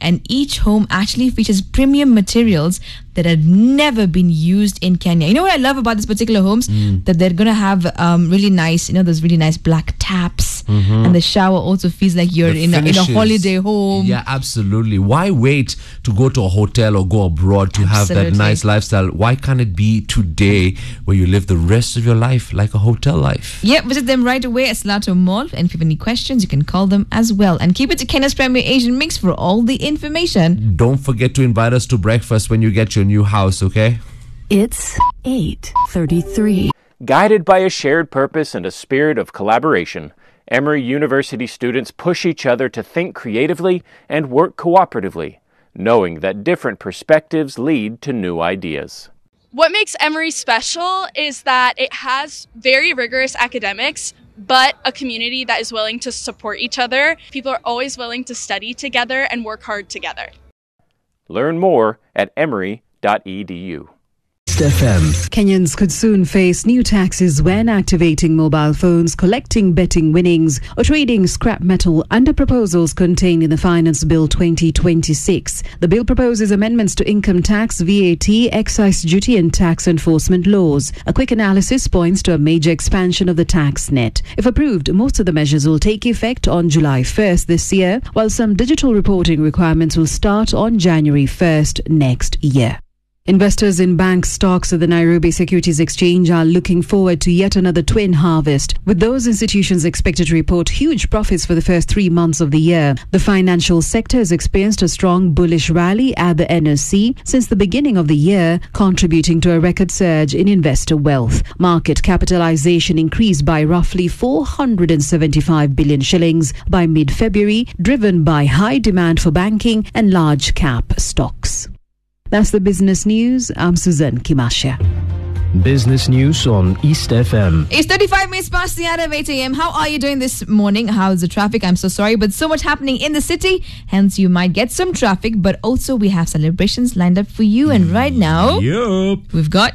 and each home actually features premium materials that had never been used in Kenya. You know what I love about this particular homes? That they're going to have really nice, those really nice black taps. And the shower also feels like you're in a holiday home. Yeah, absolutely. Why wait to go to a hotel or go abroad to have that nice lifestyle? Why can't it be today where you live the rest of your life like a hotel life? Yeah, visit them right away at Slato Mall. And if you have any questions, you can call them as well. And keep it to Kenya's Premier Asian Mix for all the information. Don't forget to invite us to breakfast when you get your new house, okay? It's 8:33. Guided by a shared purpose and a spirit of collaboration, Emory University students push each other to think creatively and work cooperatively, knowing that different perspectives lead to new ideas. What makes Emory special is that it has very rigorous academics, but a community that is willing to support each other. People are always willing to study together and work hard together. Learn more at emory.edu. FM. Kenyans could soon face new taxes when activating mobile phones, collecting betting winnings, or trading scrap metal under proposals contained in the Finance Bill 2026. The bill proposes amendments to income tax, VAT, excise duty, and tax enforcement laws. A quick analysis points to a major expansion of the tax net. If approved, most of the measures will take effect on July 1st this year, while some digital reporting requirements will start on January 1st next year. Investors in bank stocks at the Nairobi Securities Exchange are looking forward to yet another twin harvest, with those institutions expected to report huge profits for the first 3 months of the year. The financial sector has experienced a strong bullish rally at the NSE since the beginning of the year, contributing to a record surge in investor wealth. Market capitalization increased by roughly 475 billion shillings by mid-February, driven by high demand for banking and large cap stocks. That's the business news. I'm Suzanne Kimasha. Business news on East FM. It's 35 minutes past the hour of 8 a.m. How are you doing this morning? How's the traffic? I'm so sorry, but so much happening in the city. Hence, you might get some traffic, but also we have celebrations lined up for you. And right now, we've got...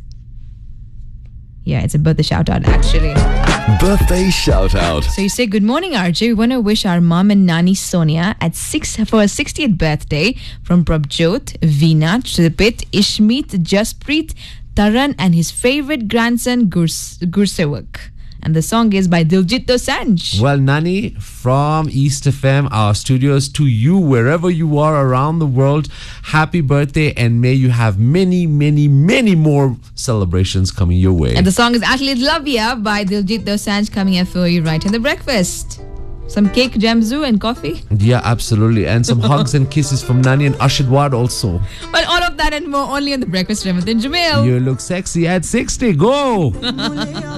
Yeah, it's a birthday shout out actually. Birthday shout out. So you say, good morning, RJ. We want to wish our mom and Nani Sonia for her 60th birthday from Prabjot, Veena, Tripit, Ishmeet, Jasprit, Taran, and his favorite grandson, Gursewak. And the song is by Diljit Dosanjh. Well, Nani, from East FM, our studios, to you, wherever you are around the world, happy birthday, and may you have many, many, many more celebrations coming your way. And the song is actually Love Ya by Diljit Dosanjh coming up for you right in the breakfast. Some cake, jamzu, and coffee. Yeah, absolutely. And some hugs and kisses from Nani and Ashidwad also. Well, all of that and more only on the breakfast with Ramadan Jamil. You look sexy at 60. Go!